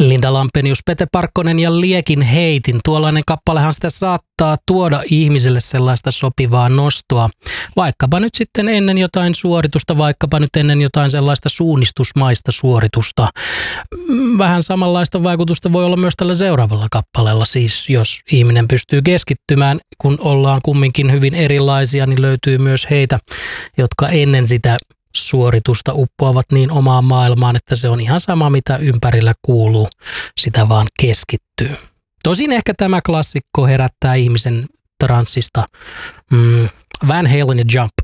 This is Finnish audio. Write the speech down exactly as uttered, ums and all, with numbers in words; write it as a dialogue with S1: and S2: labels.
S1: Linda Lampenius, Pete Parkkonen ja Liekin heitin. Tuollainen kappalehan sitä saattaa tuoda ihmiselle sellaista sopivaa nostoa, vaikkapa nyt sitten ennen jotain suoritusta, vaikkapa nyt ennen jotain sellaista suunnistusmaista suoritusta. Vähän samanlaista vaikutusta voi olla myös tällä seuraavalla kappaleella, siis jos ihminen pystyy keskittymään, kun ollaan kumminkin hyvin erilaisia, niin löytyy myös heitä, jotka ennen sitä suoritusta uppoavat niin omaan maailmaan, että se on ihan sama, mitä ympärillä kuuluu, sitä vaan keskittyy. Tosin ehkä tämä klassikko herättää ihmisen transsista. Mm, Van Halen ja Jump.